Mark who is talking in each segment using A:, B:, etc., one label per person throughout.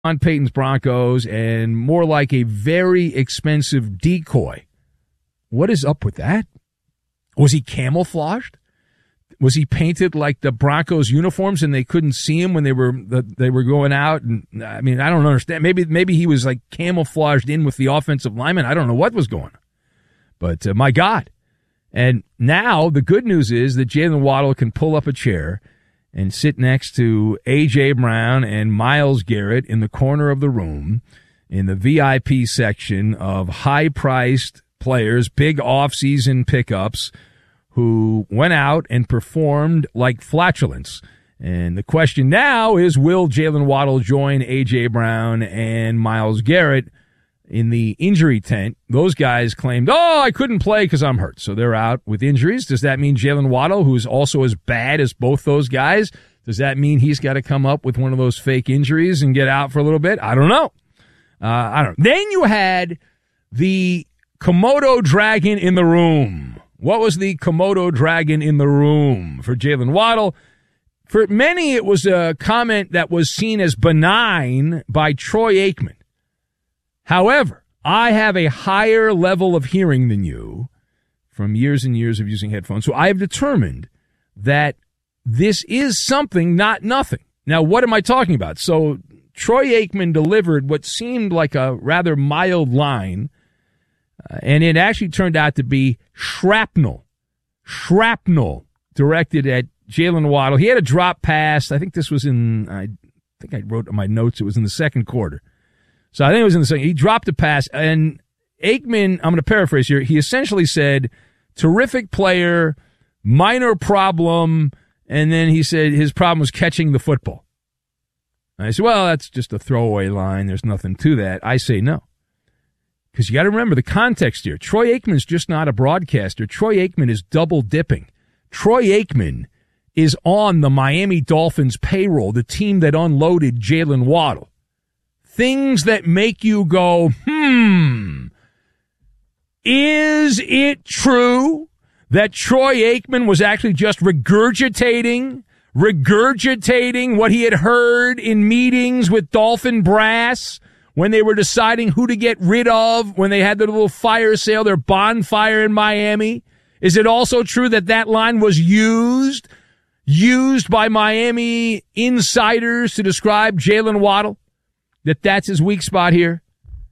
A: on Peyton's Broncos and more like a very expensive decoy. What is up with that? Was he camouflaged? Was he painted like the Broncos uniforms and they couldn't see him when they were going out? And I mean, I don't understand. Maybe he was like camouflaged in with the offensive lineman. I don't know what was going on. But my God. And now the good news is that Jalen Waddle can pull up a chair and sit next to A.J. Brown and Myles Garrett in the corner of the room in the VIP section of high-priced players, big off-season pickups, who went out and performed like flatulence. And the question now is, will Jalen Waddle join A.J. Brown and Myles Garrett in the injury tent? Those guys claimed, I couldn't play because I'm hurt. So they're out with injuries. Does that mean Jalen Waddle, who is also as bad as both those guys, does that mean he's got to come up with one of those fake injuries and get out for a little bit? I don't know. I don't know. Then you had the Komodo dragon in the room. What was the Komodo dragon in the room for Jalen Waddle? For many, it was a comment that was seen as benign by Troy Aikman. However, I have a higher level of hearing than you from years and years of using headphones, so I have determined that this is something, not nothing. Now, what am I talking about? So Troy Aikman delivered what seemed like a rather mild line, and it actually turned out to be shrapnel directed at Jalen Waddle. He had a drop pass. I think this was I wrote in my notes it was in the second quarter. So I think it was in the second. He dropped a pass, and Aikman, I'm going to paraphrase here, he essentially said, terrific player, minor problem, and then he said his problem was catching the football. And I said, well, that's just a throwaway line. There's nothing to that. I say no. Because you got to remember the context here. Troy Aikman's just not a broadcaster. Troy Aikman is double dipping. Troy Aikman is on the Miami Dolphins payroll, the team that unloaded Jalen Waddle. Things that make you go, is it true that Troy Aikman was actually just regurgitating what he had heard in meetings with Dolphin brass when they were deciding who to get rid of, when they had their little fire sale, their bonfire in Miami? Is it also true that line was used by Miami insiders to describe Jalen Waddle? That's his weak spot here?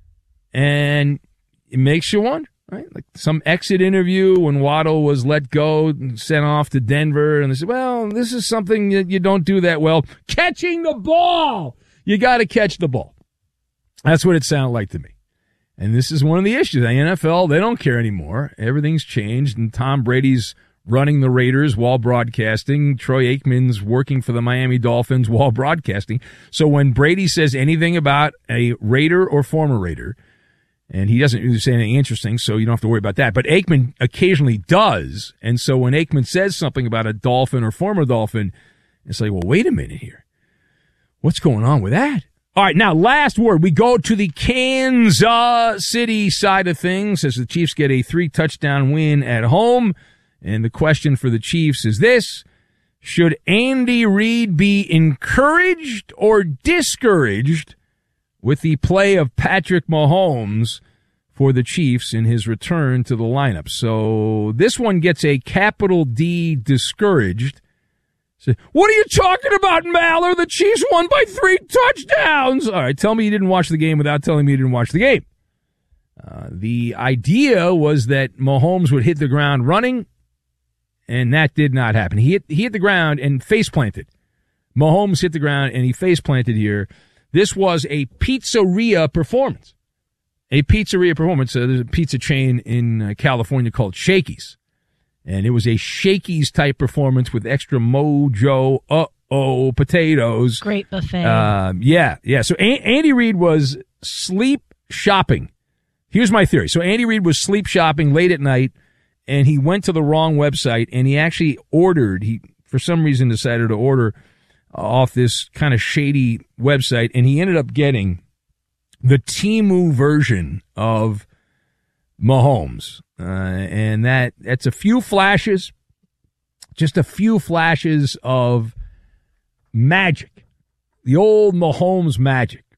A: And it makes you wonder, right? Like some exit interview when Waddle was let go and sent off to Denver, and they said, well, this is something that you don't do that well. Catching the ball! You got to catch the ball. That's what it sounded like to me. And this is one of the issues. The NFL, they don't care anymore. Everything's changed, and Tom Brady's running the Raiders while broadcasting. Troy Aikman's working for the Miami Dolphins while broadcasting. So when Brady says anything about a Raider or former Raider, and he doesn't really say anything interesting, so you don't have to worry about that. But Aikman occasionally does. And so when Aikman says something about a Dolphin or former Dolphin, it's like, well, wait a minute here. What's going on with that? All right, now, last word. We go to the Kansas City side of things as the Chiefs get a 3-touchdown win at home. And the question for the Chiefs is this: should Andy Reid be encouraged or discouraged with the play of Patrick Mahomes for the Chiefs in his return to the lineup? So this one gets a capital D, discouraged. So, what are you talking about, Maller? The Chiefs won by 3 touchdowns. All right, tell me you didn't watch the game without telling me you didn't watch the game. The idea was that Mahomes would hit the ground running, and that did not happen. He hit the ground and face-planted. Mahomes hit the ground, and he face-planted here. This was a pizzeria performance. There's a pizza chain in California called Shakey's. And it was a Shakey's-type performance with extra mojo, potatoes.
B: Great buffet.
A: Yeah. So Andy Reid was sleep shopping. Here's my theory. So Andy Reid was sleep shopping late at night, and he went to the wrong website, and he actually for some reason decided to order off this kind of shady website, and he ended up getting the Temu version of Mahomes. And that's a few flashes, just a few flashes of magic, the old Mahomes magic.